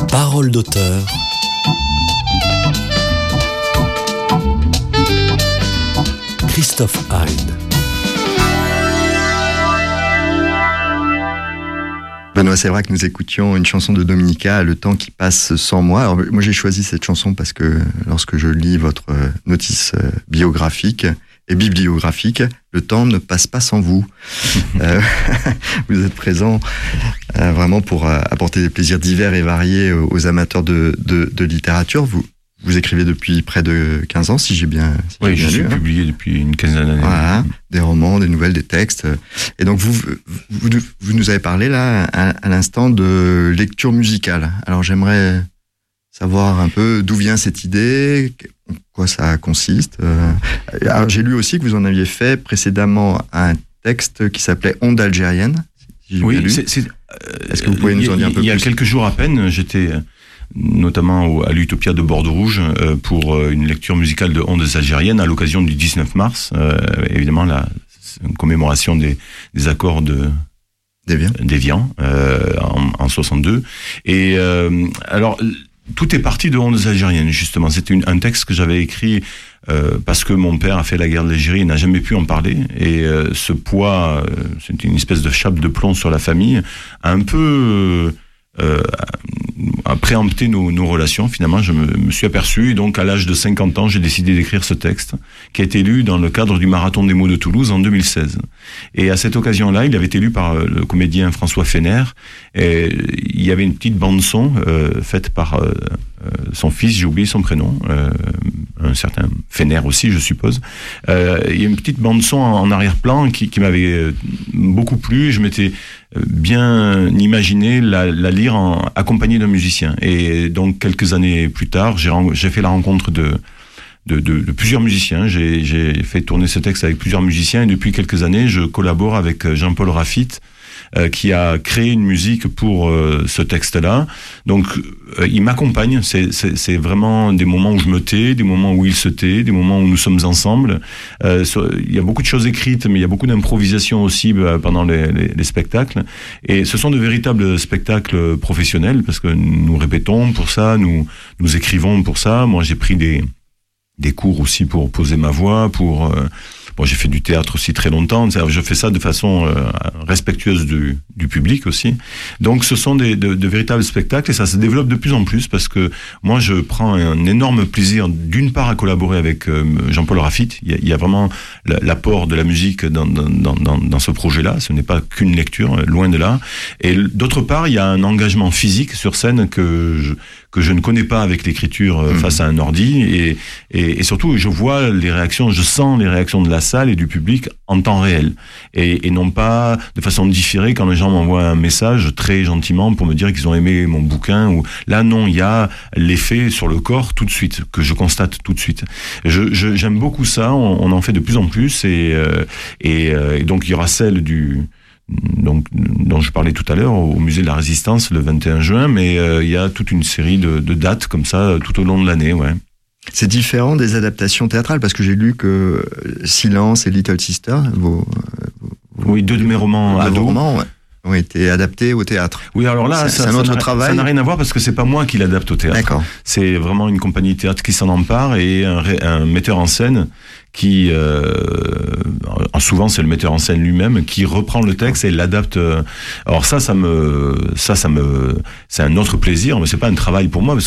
Parole d'auteur. Christophe Hyde. Benoît Sévrac, nous écoutions une chanson de Dominica, Le temps qui passe sans moi. Alors, moi, j'ai choisi cette chanson parce que lorsque je lis votre notice biographique et bibliographique, le temps ne passe pas sans vous. Vous êtes présent vraiment pour apporter des plaisirs divers et variés aux amateurs de littérature. Vous écrivez depuis près de 15 ans, si j'ai bien lu. Oui, je suis lu, publié depuis une quinzaine d'années. Voilà, des romans, des nouvelles, des textes. Et donc, vous nous avez parlé, là, à l'instant, de lecture musicale. Alors, j'aimerais savoir un peu d'où vient cette idée, en quoi ça consiste. Alors, j'ai lu aussi que vous en aviez fait précédemment un texte qui s'appelait « Onde algérienne ». Oui, est-ce que vous pouvez nous en dire un peu plus ? Il y a quelques jours à peine, j'étais notamment à l'Utopia de Bordeaux-Rouge pour une lecture musicale de Ondes algériennes à l'occasion du 19 mars. Évidemment, c'est une commémoration des accords d'Évian en 62. Et alors, tout est parti de Ondes algériennes, justement. C'était un texte que j'avais écrit parce que mon père a fait la guerre d'Algérie et n'a jamais pu en parler. Et ce poids, c'était une espèce de chape de plomb sur la famille, a un peu à préempter nos relations. Finalement, je me suis aperçu, et donc à l'âge de 50 ans, j'ai décidé d'écrire ce texte, qui a été lu dans le cadre du Marathon des mots de Toulouse en 2016. Et à cette occasion-là, il avait été lu par le comédien François Fener, et il y avait une petite bande-son faite par son fils, j'ai oublié son prénom, un certain Fener aussi, je suppose. Il y a une petite bande-son en arrière-plan qui m'avait beaucoup plu, et je m'étais bien imaginé la lire accompagnée d'un musicien. Et donc, quelques années plus tard, j'ai fait la rencontre de plusieurs musiciens. J'ai fait tourner ce texte avec plusieurs musiciens, et depuis quelques années, je collabore avec Jean-Paul Raffitte, qui a créé une musique pour ce texte-là. Donc, il m'accompagne. C'est vraiment des moments où je me tais, des moments où il se tait, des moments où nous sommes ensemble. Il y a beaucoup de choses écrites, mais il y a beaucoup d'improvisation aussi pendant les spectacles. Et ce sont de véritables spectacles professionnels, parce que nous répétons pour ça, nous écrivons pour ça. Moi, j'ai pris des cours aussi pour poser ma voix, Bon, j'ai fait du théâtre aussi très longtemps. Je fais ça de façon respectueuse du public aussi. Donc, ce sont de véritables spectacles, et ça se développe de plus en plus, parce que moi, je prends un énorme plaisir, d'une part, à collaborer avec Jean-Paul Raffitte. Il y a vraiment l'apport de la musique dans ce projet-là. Ce n'est pas qu'une lecture, loin de là. Et d'autre part, il y a un engagement physique sur scène que je ne connais pas avec l'écriture face à un ordi, et surtout je vois les réactions, je sens les réactions de la salle et du public en temps réel, et non pas de façon différée quand les gens m'envoient un message très gentiment pour me dire qu'ils ont aimé mon bouquin, ou là non, il y a l'effet sur le corps tout de suite, que je constate tout de suite. J'aime beaucoup ça, on en fait de plus en plus, et donc il y aura celle dont je parlais tout à l'heure, au Musée de la Résistance, le 21 juin, mais il y a toute une série de dates comme ça tout au long de l'année, ouais. C'est différent des adaptations théâtrales, parce que j'ai lu que Silence et Little Sister, oui, deux de mes romans ados, ont été adaptés au théâtre. Oui, alors là, c'est un autre travail. Ça n'a rien à voir, parce que c'est pas moi qui l'adapte au théâtre. D'accord. C'est vraiment une compagnie de théâtre qui s'en empare, et un metteur en scène qui souvent c'est le metteur en scène lui-même qui reprend le texte et l'adapte. Alors c'est un autre plaisir, mais c'est pas un travail pour moi, parce